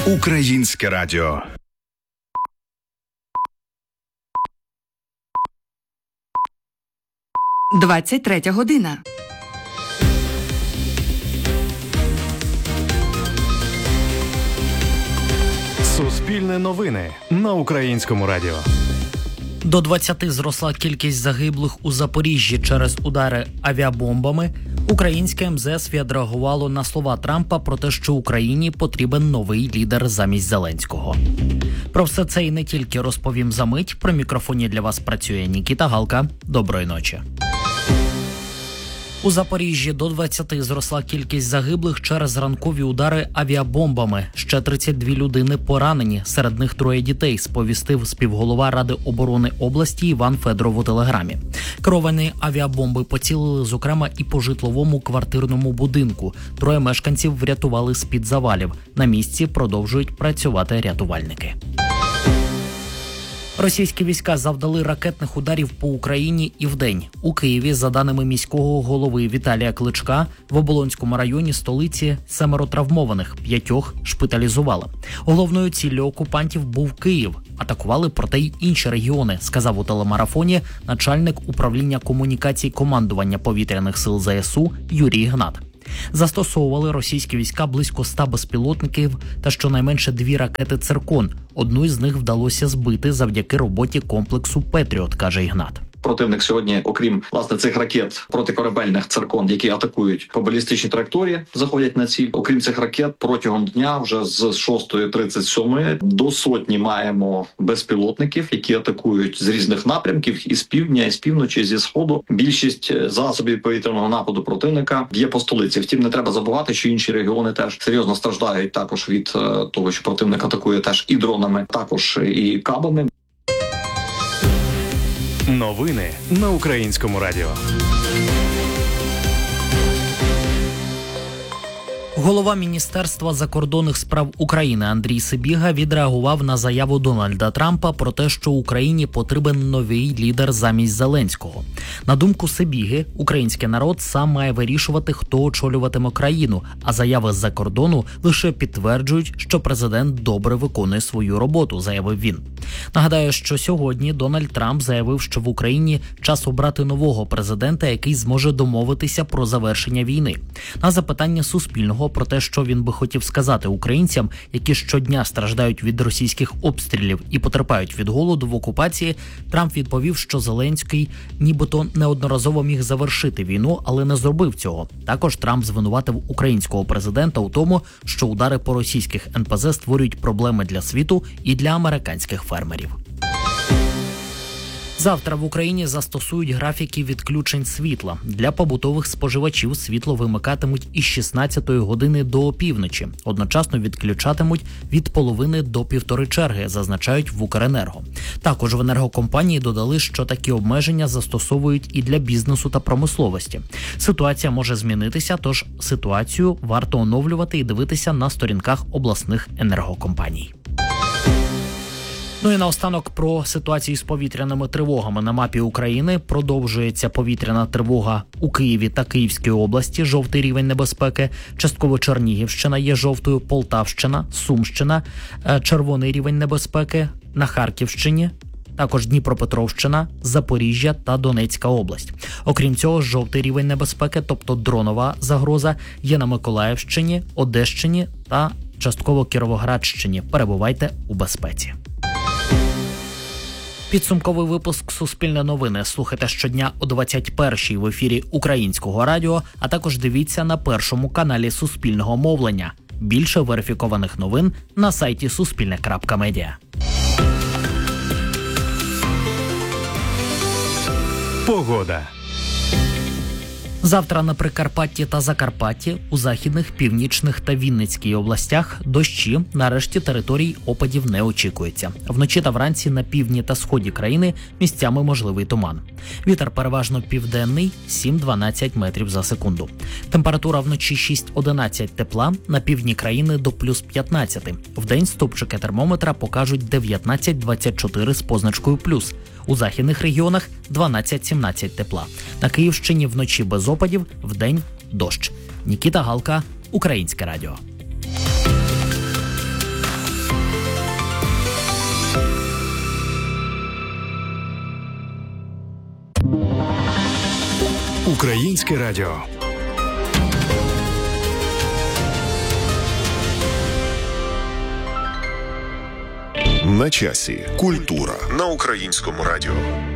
Українське радіо. «23 година». Суспільне новини на Українському радіо. До 20 зросла кількість загиблих у Запоріжжі через удари авіабомбами. Українське МЗС відреагувало на слова Трампа про те, що Україні потрібен новий лідер замість Зеленського. Про все це і не тільки розповім за мить. При мікрофоні для вас працює Нікіта Галка. Доброї ночі. У Запоріжжі до 20 зросла кількість загиблих через ранкові удари авіабомбами. Ще 32 людини поранені, серед них 3 дітей, сповістив співголова Ради оборони області Іван Федоров у телеграмі. Керовані авіабомби поцілили, зокрема, і по житловому квартирному будинку. 3 мешканців врятували з-під завалів. На місці продовжують працювати рятувальники. Російські війська завдали ракетних ударів по Україні і вдень. У Києві, за даними міського голови Віталія Кличка, в Оболонському районі столиці 7 травмованих, 5 шпиталізували. Головною ціллю окупантів був Київ. Атакували, проте й інші регіони, сказав у телемарафоні начальник управління комунікацій командування повітряних сил ЗСУ Юрій Гнат. Застосовували російські війська близько 100 безпілотників та щонайменше 2 ракети «Циркон». Одну із них вдалося збити завдяки роботі комплексу «Петріот», каже Ігнат. Противник сьогодні, окрім, власне, цих ракет протикорабельних «Циркон», які атакують по балістичній траєкторії, заходять на ціль. Окрім цих ракет, протягом дня вже з 6:37 до 100 маємо безпілотників, які атакують з різних напрямків, із півдня, із півночі, зі сходу. Більшість засобів повітряного нападу противника є по столиці. Втім, не треба забувати, що інші регіони теж серйозно страждають також від того, що противник атакує теж і дронами, також і кабами. Новини на Українському радіо. Голова Міністерства закордонних справ України Андрій Сибіга відреагував на заяву Дональда Трампа про те, що Україні потрібен новий лідер замість Зеленського. На думку Сибіги, український народ сам має вирішувати, хто очолюватиме країну, а заяви з-за кордону лише підтверджують, що президент добре виконує свою роботу, заявив він. Нагадаю, що сьогодні Дональд Трамп заявив, що в Україні час обрати нового президента, який зможе домовитися про завершення війни. На запитання Суспільного про те, що він би хотів сказати українцям, які щодня страждають від російських обстрілів і потерпають від голоду в окупації, Трамп відповів, що Зеленський нібито неодноразово міг завершити війну, але не зробив цього. Також Трамп звинуватив українського президента у тому, що удари по російських НПЗ створюють проблеми для світу і для американських фермерів. Завтра в Україні застосують графіки відключень світла. Для побутових споживачів світло вимикатимуть із 16-ї години до опівночі. Одночасно відключатимуть від половини до півтори черги, зазначають в Укренерго. Також в енергокомпанії додали, що такі обмеження застосовують і для бізнесу та промисловості. Ситуація може змінитися, тож ситуацію варто оновлювати і дивитися на сторінках обласних енергокомпаній. Ну і наостанок про ситуацію з повітряними тривогами на мапі України. Продовжується повітряна тривога у Києві та Київській області, жовтий рівень небезпеки. Частково Чернігівщина є жовтою, Полтавщина, Сумщина, червоний рівень небезпеки на Харківщині. Також Дніпропетровщина, Запоріжжя та Донецька область. Окрім цього, жовтий рівень небезпеки, тобто дронова загроза, є на Миколаївщині, Одещині та частково Кіровоградщині. Перебувайте у безпеці. Підсумковий випуск «Суспільне новини» слухайте щодня о 21-й в ефірі Українського радіо, а також дивіться на першому каналі Суспільного мовлення. Більше верифікованих новин на сайті suspilne.media. Погода. Завтра на Прикарпатті та Закарпатті, у західних, північних та Вінницькій областях дощі, на решті територій опадів не очікується. Вночі та вранці на півдні та сході країни місцями можливий туман. Вітер переважно південний – 7-12 метрів за секунду. Температура вночі 6-11 тепла, на півдні країни до плюс 15. Вдень стопчики термометра покажуть 19-24 з позначкою плюс. У західних регіонах 12-17 тепла. На Київщині вночі без опадів, вдень дощ. Нікіта Галка, Українське радіо. Українське радіо. На часі. Культура на Українському радіо.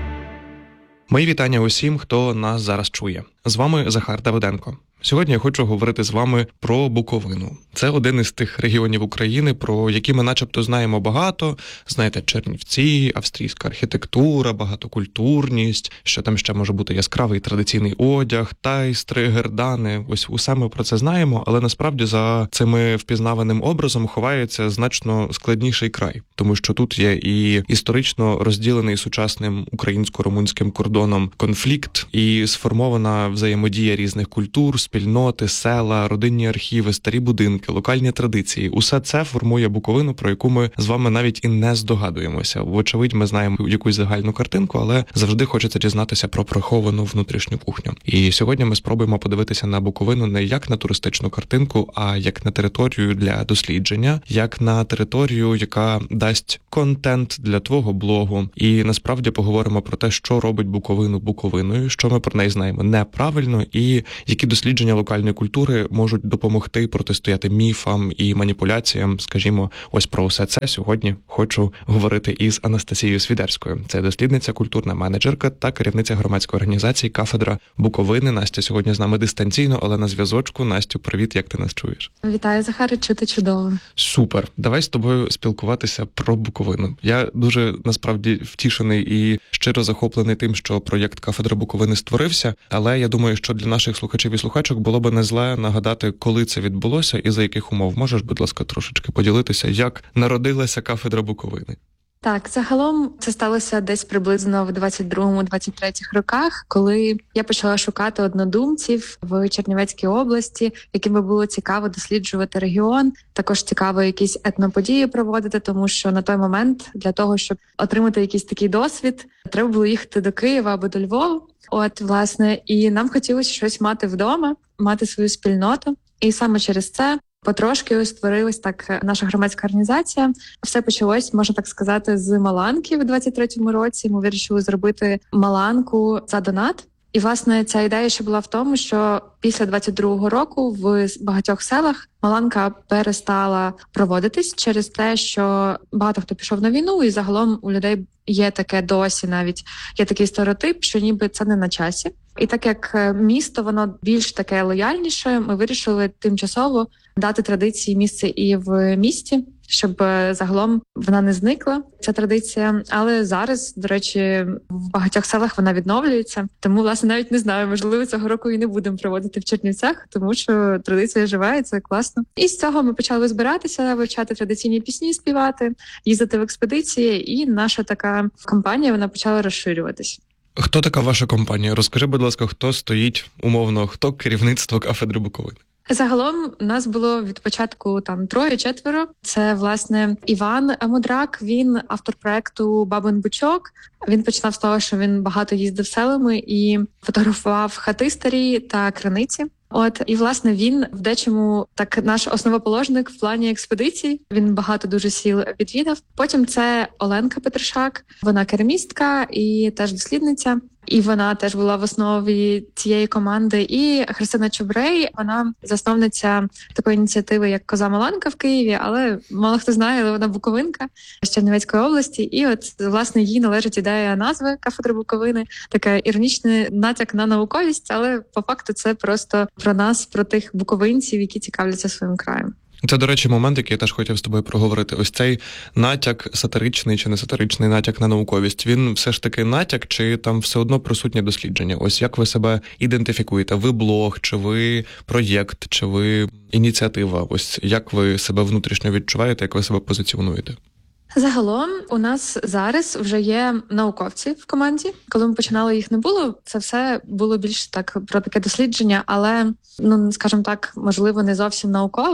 Мої вітання усім, хто нас зараз чує. З вами Захар Давиденко. Сьогодні я хочу говорити з вами про Буковину. Це один із тих регіонів України, про які ми начебто знаємо багато. Знаєте, Чернівці, австрійська архітектура, багатокультурність, що там ще може бути яскравий традиційний одяг, тайстри, гердани. Ось усе ми про це знаємо, але насправді за цими впізнаваним образом ховається значно складніший край. Тому що тут є і історично розділений сучасним українсько-румунським кордоном конфлікт, і сформована взаємодія різних культур, спільноти, села, родинні архіви, старі будинки, локальні традиції. Усе це формує Буковину, про яку ми з вами навіть і не здогадуємося. Вочевидь, ми знаємо якусь загальну картинку, але завжди хочеться дізнатися про приховану внутрішню кухню. І сьогодні ми спробуємо подивитися на Буковину не як на туристичну картинку, а як на територію для дослідження, як на територію, яка дасть контент для твого блогу. І насправді поговоримо про те, що робить Буковину Буковиною, що ми про неї знаємо неправильно і які дослідження локальної культури можуть допомогти протистояти міфам і маніпуляціям. Скажімо, ось про усе це сьогодні хочу говорити із Анастасією Свідерською. Це дослідниця, культурна менеджерка та керівниця громадської організації «Кафедра Буковини». Настя сьогодні з нами дистанційно, але на зв'язочку. Настю, привіт, як ти нас чуєш? Вітаю, Захаре, чути чудово. Супер. Давай з тобою спілкуватися про Буковину. Я дуже, насправді, втішений і щиро захоплений тим, що проєкт «Кафедра Буковини» створився, але я думаю, що для наших слухачів і слухачок було б не зле нагадати, коли це відбулося і за яких умов. Можеш, будь ласка, трошечки поділитися, як народилася «Кафедра Буковини»? Так, загалом це сталося десь приблизно в 22-23 роках, коли я почала шукати однодумців в Чернівецькій області, яким би було цікаво досліджувати регіон. Також цікаво якісь етноподії проводити, тому що на той момент для того, щоб отримати якийсь такий досвід, треба було їхати до Києва або до Львова. От, власне, і нам хотілося щось мати вдома, мати свою спільноту. І саме через це потрошки створилась так наша громадська організація. Все почалось, можна так сказати, з Маланки в 23-му році. Ми вирішили зробити Маланку за донат. І, власне, ця ідея ще була в тому, що після 22-го року в багатьох селах Маланка перестала проводитись через те, що багато хто пішов на війну, і загалом у людей є таке досі навіть, є такий стереотип, що ніби це не на часі. І так як місто, воно більш таке лояльніше, ми вирішили тимчасово дати традиції місце і в місті, щоб загалом вона не зникла, ця традиція. Але зараз, до речі, в багатьох селах вона відновлюється. Тому, власне, навіть не знаю, можливо, цього року і не будемо проводити в Чернівцях, тому що традиція жива, і це класно. І з цього ми почали збиратися, вивчати традиційні пісні, співати, їздити в експедиції, і наша така кампанія, вона почала розширюватися. Хто така ваша компанія? Розкажи, будь ласка, хто стоїть, умовно, хто керівництво «Кафедри Буковини»? Загалом нас було від початку 3-4. Це, власне, Іван Мудрак, він автор проекту «Бабин Бучок». Він починав з того, що він багато їздив селами і фотографував хати старі та криниці. От, і, власне, він в дечому так наш основоположник в плані експедицій. Він багато дуже сіл відвідав. Потім це Оленка Петришак, вона керамістка і теж дослідниця. І вона теж була в основі цієї команди. І Христина Чубрей, вона засновниця такої ініціативи, як «Коза Маланка» в Києві, але мало хто знає, але вона буковинка з Чернівецької області. І от, власне, їй належить ідея назви «Кафедри Буковини», така іронічний натяк на науковість, але по факту це просто про нас, про тих буковинців, які цікавляться своїм краєм. Це, до речі, момент, який я теж хотів з тобою проговорити. Ось цей натяк, сатиричний чи не сатиричний натяк на науковість, він все ж таки натяк, чи там все одно присутнє дослідження? Ось як ви себе ідентифікуєте? Ви блог, чи ви проєкт, чи ви ініціатива? Ось як ви себе внутрішньо відчуваєте, як ви себе позиціонуєте? Загалом у нас зараз вже є науковці в команді. Коли ми починали, їх не було. Це все було більш так про таке дослідження, але, скажімо так, можливо, не зовсім наукове.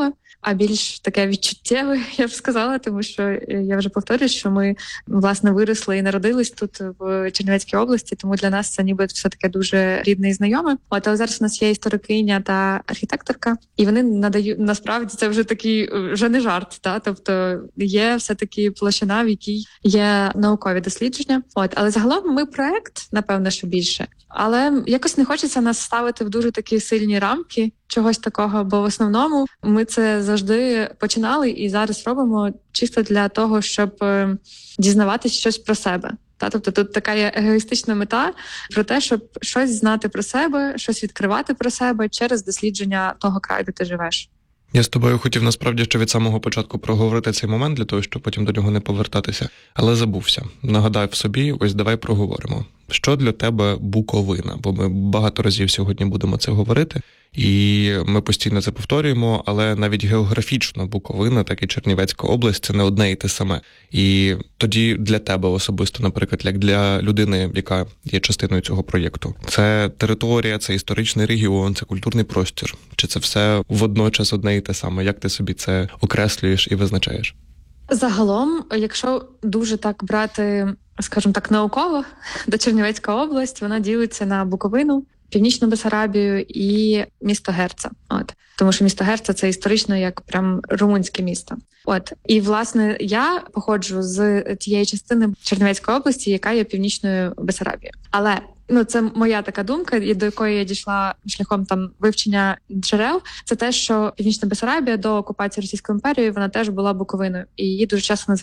а більш таке відчуттєве, я б сказала, тому що я вже повторюю, що ми, власне, виросли і народились тут в Чернівецькій області, тому для нас це ніби все таке дуже рідне і знайоме. Але зараз у нас є історикиня та архітекторка, і вони надають, насправді, це вже такий, вже не жарт, тобто є все-таки площина, в якій є наукові дослідження. Але загалом ми проект, напевно, що більше. Але якось не хочеться нас ставити в дуже такі сильні рамки чогось такого, бо в основному ми це завжди починали і зараз робимо чисто для того, щоб дізнаватись щось про себе. Тобто тут така є егоїстична мета про те, щоб щось знати про себе, щось відкривати про себе через дослідження того краю, де ти живеш. Я з тобою хотів насправді ще від самого початку проговорити цей момент, для того, щоб потім до нього не повертатися, але забувся. Нагадав собі, ось давай проговоримо. Що для тебе Буковина? Бо ми багато разів сьогодні будемо це говорити, і ми постійно це повторюємо, але навіть географічно Буковина, так і Чернівецька область – це не одне і те саме. І тоді для тебе особисто, наприклад, як для людини, яка є частиною цього проєкту, це територія, це історичний регіон, це культурний простір? Чи це все водночас одне і те саме? Як ти собі це окреслюєш і визначаєш? Загалом, якщо дуже так брати, скажімо так, науково, то Чернівецька область, вона ділиться на Буковину, Північну Бессарабію і місто Герца. Тому що місто Герца – це історично як прям румунське місто. І, власне, я походжу з тієї частини Чернівецької області, яка є Північною Бессарабією. Але це моя така думка, до якої я дійшла шляхом вивчення джерел. Це те, що Північна Бессарабія до окупації Російською імперією, вона теж була Буковиною. І її дуже часто називають